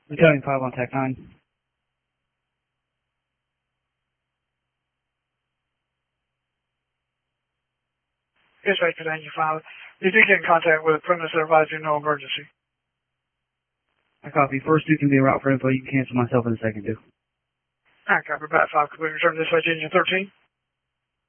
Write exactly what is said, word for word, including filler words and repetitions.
Battalion five on Tech nine. Dispatch Battalion five. You did get in contact with premise advising no emergency. I copy. First two can be en route for info. You can cancel myself in a second, too. Alright, copy. Bat five, complete return to dispatch engine thirteen.